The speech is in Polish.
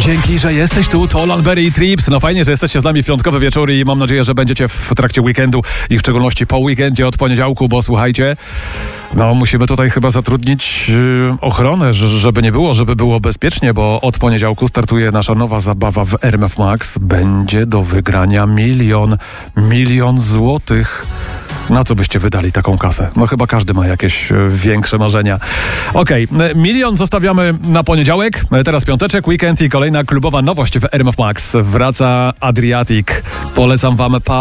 Dzięki, że jesteś tu, to Lanberry i Trips. No fajnie, że jesteście z nami w piątkowy wieczór i mam nadzieję, że będziecie w trakcie weekendu i w szczególności po weekendzie od poniedziałku, bo słuchajcie, no musimy tutaj chyba zatrudnić ochronę, żeby było bezpiecznie, bo od poniedziałku startuje nasza nowa zabawa w RMF Max. Będzie do wygrania milion złotych. Na co byście wydali taką kasę? No chyba każdy ma jakieś większe marzenia. Okej, 1 milion zostawiamy na poniedziałek, teraz piąteczek, weekend i kolejna klubowa nowość w RMF Max. Wraca Adriatic. Polecam wam